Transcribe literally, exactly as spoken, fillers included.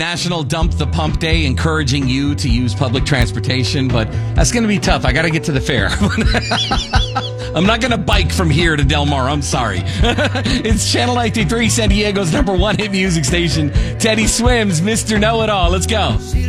National Dump the Pump Day, encouraging you to use public transportation, but that's going to be tough. I got to get to the fair. I'm not going to bike from here to Del Mar. I'm sorry. It's Channel ninety-three, San Diego's number one hit music station. Teddy Swims, Mister Know-It-All. Let's go.